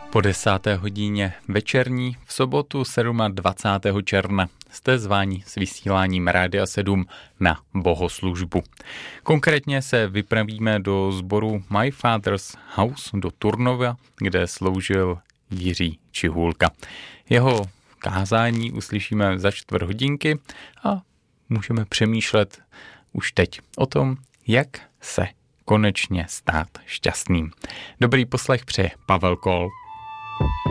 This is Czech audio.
Po 10. hodině večerní v sobotu 27. června jste zváni s vysíláním Rádia 7 na bohoslužbu. Konkrétně se vypravíme do sboru My Father's House do Turnova, kde sloužil Jiří Čihůlka. Jeho kázání uslyšíme za 4 hodinky a můžeme přemýšlet už teď o tom, jak se konečně stát šťastným. Dobrý poslech přeje Pavel Kol.